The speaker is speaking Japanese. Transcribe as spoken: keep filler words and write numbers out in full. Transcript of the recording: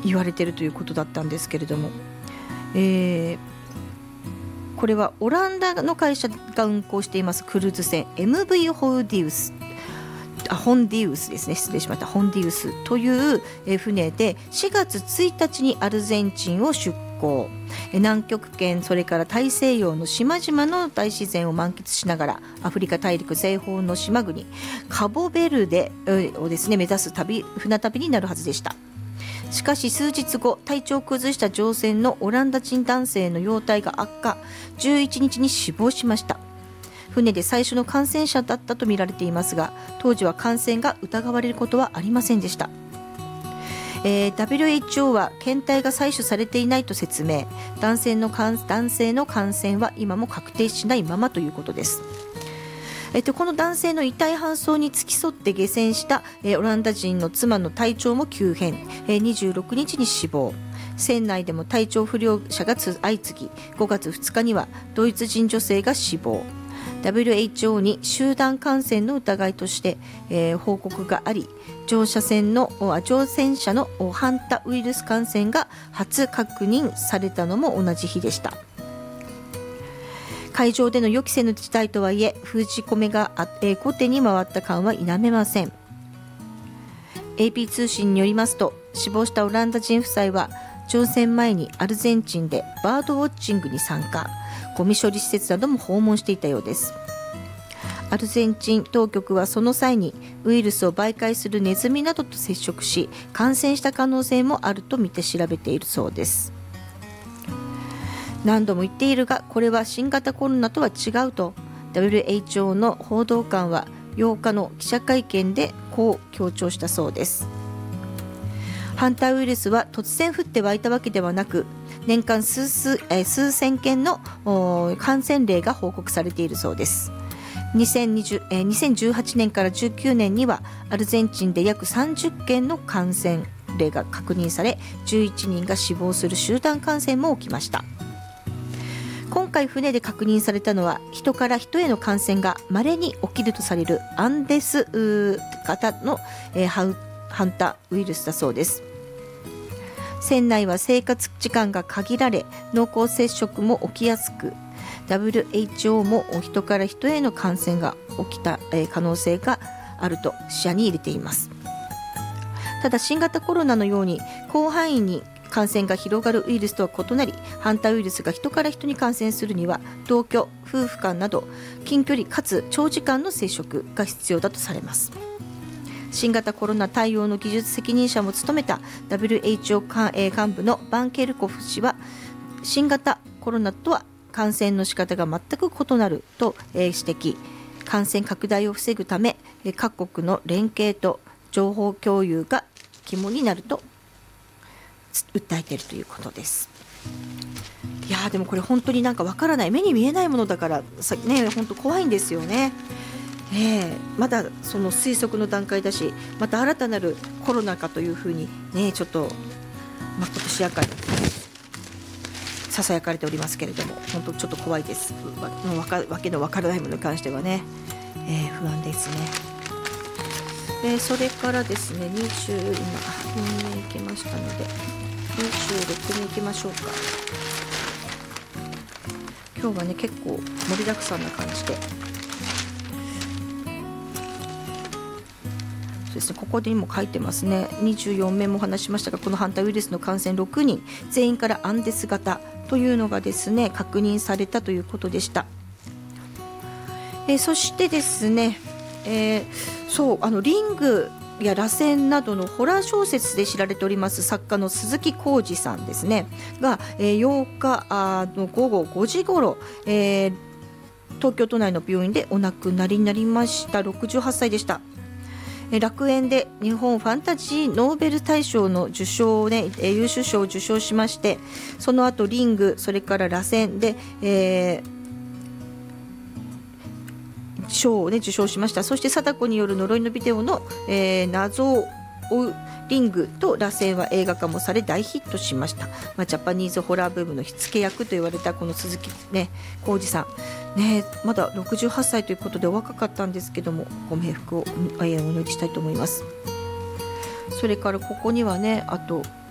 言われているということだったんですけれども、えー、これはオランダの会社が運航していますクルーズ船 エムブイ ホンディウスあホンディウスですね失礼しましたホンディウスという船でしがつついたちにアルゼンチンを出港、南極圏それから大西洋の島々の大自然を満喫しながらアフリカ大陸西方の島国カボベルデをですね目指す旅船旅になるはずでした。しかし数日後、体調を崩した乗船のオランダ人男性の容体が悪化、じゅういちにちに死亡しました。船で最初の感染者だったとみられていますが、当時は感染が疑われることはありませんでした。えー、ダブリューエイチオー は検体が採取されていないと説明。男性の感、男性の感染は今も確定しないままということです。えっと、この男性の遺体搬送に付き添って下船した、えー、オランダ人の妻の体調も急変、えー、にじゅうろくにちに死亡。船内でも体調不良者が相次ぎ、ごがつふつかにはドイツ人女性が死亡。ダブリューエイチオー に集団感染の疑いとして、えー、報告があり、乗車船の乗船者のハンタウイルス感染が初確認されたのも同じ日でした。海上での予期せぬ事態とはいえ、封じ込めが後手に回った感は否めません。 エーピー 通信によりますと、死亡したオランダ人夫妻は乗船前にアルゼンチンでバードウォッチングに参加、ゴミ処理施設なども訪問していたようです。アルゼンチン当局はその際にウイルスを媒介するネズミなどと接触し、感染した可能性もあるとみて調べているそうです。何度も言っているが、これは新型コロナとは違うと ダブリューエイチオー の報道官はようかの記者会見でこう強調したそうです。ハンターウイルスは突然降って湧いたわけではなく、年間 数, 数, え数千件の感染例が報告されているそうです。にせんにじゅうえにせんじゅうはちねんからじゅうきゅうねんにはアルゼンチンで約さんじゅっけんの感染例が確認され、じゅういちにんが死亡する集団感染も起きました。今回船で確認されたのは、人から人への感染が稀に起きるとされるアンデス型の、えー、ハウハンタウイルスだそうです。船内は生活時間が限られ、濃厚接触も起きやすく、 ダブリューエイチオー も人から人への感染が起きた、えー、可能性があると視野に入れています。ただ、新型コロナのように広範囲に感染が広がるウイルスとは異なり、ハンタウイルスが人から人に感染するには同居、夫婦間など近距離かつ長時間の接触が必要だとされます。新型コロナ対応の技術責任者も務めた ダブリューエイチオー 幹部のバンケルコフ氏は、新型コロナとは感染の仕方が全く異なると指摘。感染拡大を防ぐため、各国の連携と情報共有が肝になると訴えているということです。いやでもこれ本当になんかわからない、目に見えないものだからさ、ね、本当怖いんですよね。えー、まだその推測の段階だし、また新たなるコロナかというふうに、ね、ちょっとまことしやかにささやかれておりますけれども、本当ちょっと怖いです。わ, わ, かわけのわからないものに関してはね、えー、不安ですね。えー、それからですね、にじゅう今よんめい行きましたので、にじゅうろくに行きましょうか。今日はね、結構盛りだくさんな感じで、そうですね、ここでも書いてますね。にじゅうよんめいもお話しましたが、このハンタウイルスの感染ろくにん全員からアンデス型というのがですね確認されたということでした。えー、そしてですね、えー、そうあのリングや螺旋などのホラー小説で知られております作家の鈴木浩二さんですねが、えー、ようかのごごごじごろ、えー、東京都内の病院でお亡くなりになりました。ろくじゅうはっさいでした。楽園で日本ファンタジーノーベル大賞の受賞を、ね、優秀賞を受賞しまして、その後リング、それから螺旋で、えー、賞を、ね、受賞しました。そして貞子による呪いのビデオの、えー、謎を追うリングと螺旋は映画化もされ大ヒットしました。まあ、ジャパニーズホラーブームの火付け役と言われたこの鈴木、ね、浩二さん、ね、まだろくじゅうはっさいということでお若かったんですけども、ご冥福をお祈りしたいと思います。それからここにはね、あと